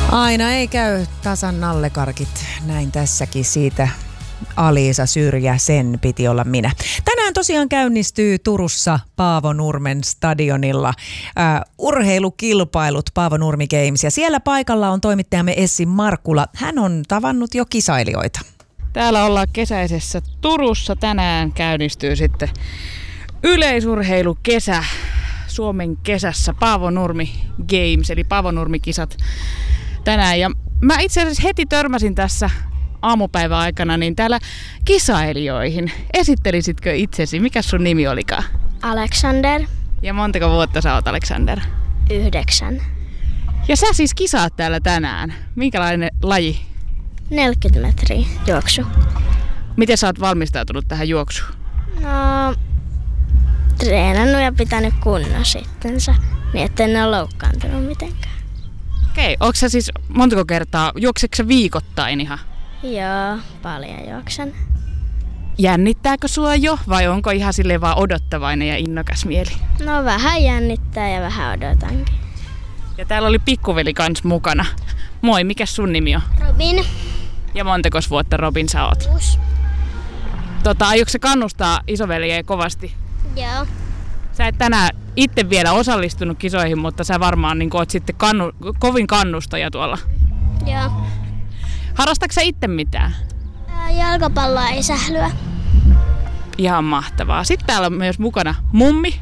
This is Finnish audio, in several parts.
Aina ei käy tasan nallekarkit, näin tässäkin siitä. Aliisa Syrjä, sen piti olla minä. Tänään tosiaan käynnistyy Turussa Paavo Nurmen stadionilla urheilukilpailut Paavo Nurmi Games. Ja siellä paikalla on toimittajamme Essi Markkula. Hän on tavannut jo kisailijoita. Täällä ollaan kesäisessä Turussa. Tänään käynnistyy sitten yleisurheilukesä Suomen kesässä Paavo Nurmi Games, eli Paavo Nurmi-kisat tänään. Ja mä itse asiassa heti törmäsin tässä aamupäivän aikana niin täällä kisailijoihin. Esittelisitkö itsesi? Mikä sun nimi olikaan? Alexander. Ja montako vuotta sä oot, Alexander? 9. Ja sä siis kisaat täällä tänään. Minkälainen laji? 40 metriä juoksu. Miten sä oot valmistautunut tähän juoksuun? No, treenannut ja pitänyt kunnossa itsensä, niin ettei ne ole loukkaantunut mitenkään. Okei, onko sä siis montako kertaa, juokseeko sä viikoittain ihan? Joo, paljon juoksen. Jännittääkö sua jo vai onko ihan silleen vaan odottavainen ja innokas mieli? No vähän jännittää ja vähän odotankin. Ja täällä oli pikkuveli kans mukana. Moi, mikä sun nimi on? Robin. Ja montakos vuotta Robin sä oot? 6. Aiotko sä kannustaa isoveliä kovasti? Joo. Sä et tänään itse vielä osallistunut kisoihin, mutta sä varmaan niin oot sitten kovin kannustaja tuolla. Joo. Harrastatko sä itse mitään? Jalkapalloa ei sählyä. Ihan mahtavaa. Sitten täällä on myös mukana mummi.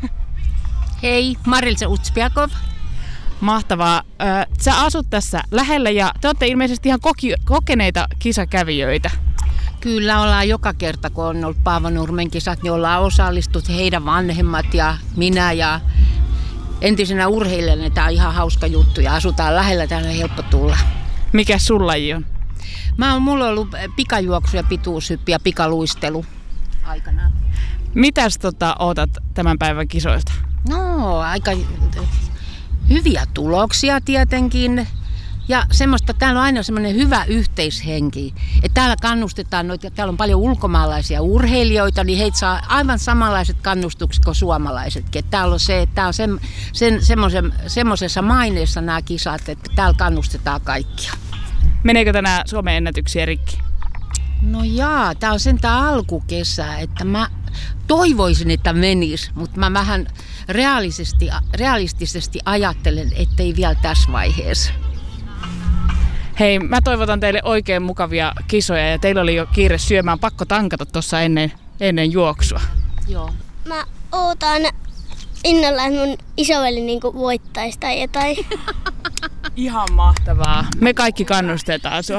Hei, Marilisa Utspiakov. Mahtavaa. Sä asut tässä lähellä ja te olette ilmeisesti ihan kokeneita kisakävijöitä. Kyllä ollaan joka kerta, kun on ollut Paavo Nurmen kisat, niin ollaan osallistut heidän vanhemmat ja minä ja entisenä urheilijana. Tämä on ihan hauska juttu ja asutaan lähellä, täällä on helppo tulla. Mikä sun laji on? Mulla on ollut pikajuoksu ja pituushyppi ja pikaluistelu aikanaan. Mitäs ootat tämän päivän kisoilta? No, aika hyviä tuloksia tietenkin. Ja semmoista, täällä on aina semmoinen hyvä yhteishenki. Että täällä kannustetaan noita, täällä on paljon ulkomaalaisia urheilijoita, niin heitä saa aivan samanlaiset kannustukset kuin suomalaisetkin. Että täällä on se, että tää on semmoisessa maineessa nämä kisat, että täällä kannustetaan kaikkia. Meneekö tänään Suomen ennätyksiä rikki? No jaa, tää on sentään alkukesä, että mä toivoisin, että menisi, mutta mä vähän realistisesti ajattelen, ettei vielä tässä vaiheessa. Hei, mä toivotan teille oikein mukavia kisoja ja teillä oli jo kiire syömään. Pakko tankata tuossa ennen juoksua. Joo. Mä ootan innolla, että mun isoveli niinku voittaisi tai jotain. Ihan mahtavaa. Me kaikki kannustetaan sua.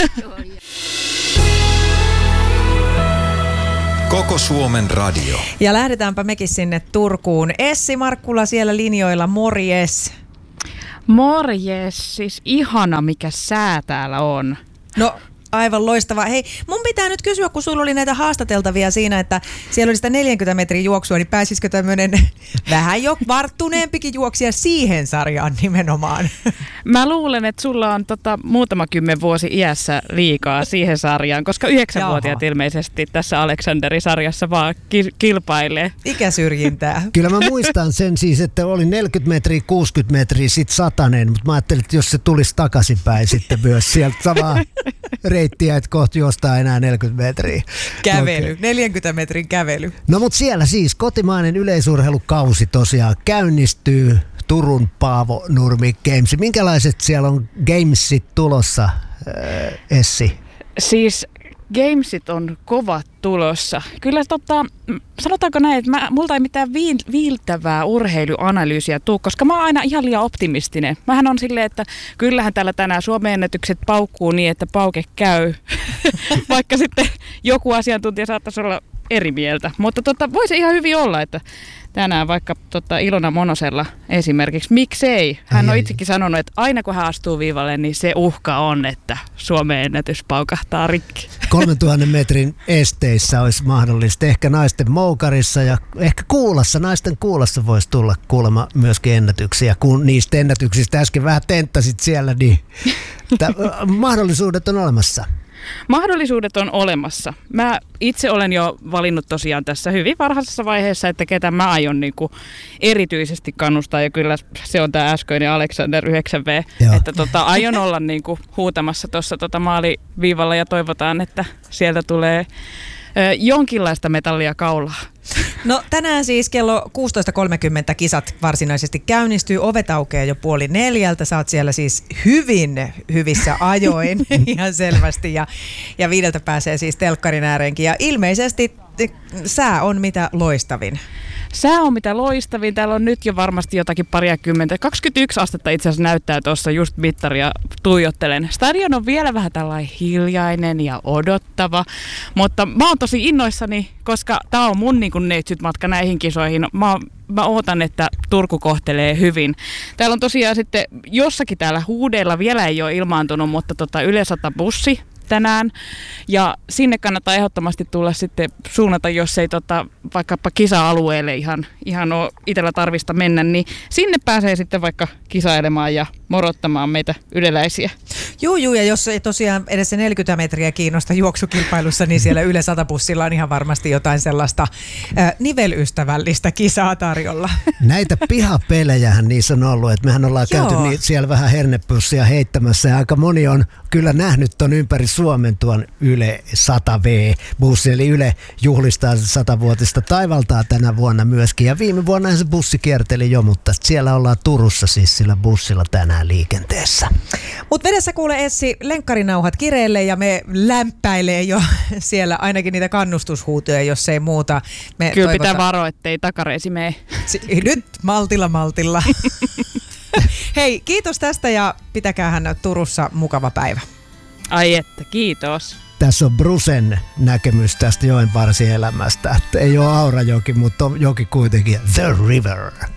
Koko Suomen radio. Ja lähdetäänpä mekin sinne Turkuun. Essi Markkula siellä linjoilla, morjes. Morjes, siis ihana mikä sää täällä on. No aivan loistavaa. Hei, mun pitää nyt kysyä, kun sulla oli näitä haastateltavia siinä, että siellä oli sitä 40 metrin juoksua, niin pääsisikö tämmöinen vähän jo varttuneempikin juoksija siihen sarjaan nimenomaan? Mä luulen, että sulla on muutama 10 vuosi iässä liikaa siihen sarjaan, koska 9-vuotiaat ilmeisesti tässä Aleksanderin sarjassa vaan kilpailee. Ikäsyrjintää. Kyllä mä muistan sen siis, että oli 40 metriä, 60 metriä, sit 100, mutta mä ajattelin, että jos se tulisi takaisinpäin sitten myös sieltä samaa reittiä, että kohta juostaa enää 40 metriä. Kävely, okay. 40 metrin kävely. No mutta siellä siis kotimainen yleisurheilukausi tosiaan käynnistyy. Turun Paavo Nurmi Games. Minkälaiset siellä on gamesit tulossa, Essi? Siis gamesit on kovat tulossa. Kyllä sanotaanko näin, että multa ei mitään viiltävää urheiluanalyysiä tule, koska mä oon aina ihan liian optimistinen. Mähän on silleen, että kyllähän täällä tänään Suomen ennätykset paukkuu niin, että pauke käy. Vaikka sitten joku asiantuntija saattaisi olla eri mieltä. Mutta voisi ihan hyvin olla, että tänään vaikka Ilona Monosella esimerkiksi, miksei? Hän on itsekin sanonut, että aina kun hän astuu viivalle, niin se uhka on, että Suomen ennätys paukahtaa rikki. 3000 metrin esteissä olisi mahdollista. Ehkä naisten moukarissa ja ehkä kuulassa. Naisten kuulassa voisi tulla kuulemma myöskin ennätyksiä. Kun niistä ennätyksistä äsken vähän tenttasit siellä, niin mahdollisuudet on olemassa. Mahdollisuudet on olemassa. Mä itse olen jo valinnut tosiaan tässä hyvin varhaisessa vaiheessa, että ketä mä aion niin kuin erityisesti kannustaa. Ja kyllä se on tämä äskeinen Alexander 9V, Joo. että aion olla niin kuin huutamassa tuossa maaliviivalla ja toivotaan, että sieltä tulee jonkinlaista metallia kaulaa. No tänään siis kello 16.30 kisat varsinaisesti käynnistyy. Ovet aukeaa jo 3:30. Sä oot siellä siis hyvin hyvissä ajoin ihan selvästi. Ja 5 pääsee siis telkkarin ääreenkin. Ja ilmeisesti sää on mitä loistavin. Sää on mitä loistavin. Täällä on nyt jo varmasti jotakin 20. 21 astetta itse asiassa näyttää tuossa just mittaria tuijottelen. Stadion on vielä vähän tällainen hiljainen ja odottava, mutta mä oon tosi innoissani, koska tää on mun niin kuin neitsyt-matka näihin kisoihin. Mä ootan, että Turku kohtelee hyvin. Täällä on tosiaan sitten jossakin täällä huudeilla vielä ei ole ilmaantunut, mutta Yle 100 bussi tänään. Ja sinne kannattaa ehdottomasti tulla sitten suunnata, jos ei vaikkapa kisa-alueelle ihan ole itsellä tarvista mennä, niin sinne pääsee sitten vaikka kisailemaan ja morottamaan meitä yleläisiä. Juu, ja jos ei tosiaan edes se 40 metriä kiinnosta juoksukilpailussa, niin siellä Yle 100-bussilla on ihan varmasti jotain sellaista nivelystävällistä kisaa tarjolla. Näitä pihapelejähän niissä on ollut, että mehän ollaan käyty siellä vähän hernepussia heittämässä ja aika moni on kyllä nähnyt ton ympäri Suomen tuon Yle 100V-bussi, eli Yle juhlistaa 100-vuotista taivaltaa tänä vuonna myöskin. Ja viime vuonna se bussi kierteli jo, mutta siellä ollaan Turussa siis sillä bussilla tänään liikenteessä. Mutta vedessä kuule Essi lenkkarinauhat kireelle ja me lämpäilee jo siellä ainakin niitä kannustushuutoja, jos ei muuta. Kyllä pitää varoa, ettei takareisi mene. Nyt maltilla. Hei, kiitos tästä ja pitäkäähän Turussa mukava päivä. Ai että, kiitos. Tässä on Brusen näkemys tästä joenvarsielämästä. Ei ole Aurajoki, mutta on joki kuitenkin The River.